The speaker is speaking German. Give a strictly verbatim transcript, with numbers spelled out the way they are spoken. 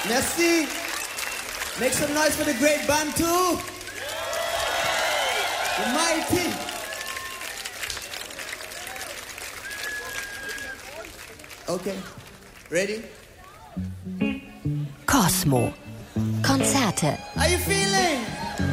Merci. Make some noise for the great Bantu. The mighty. Okay. Ready? Cosmo. Konzerte. How you feeling?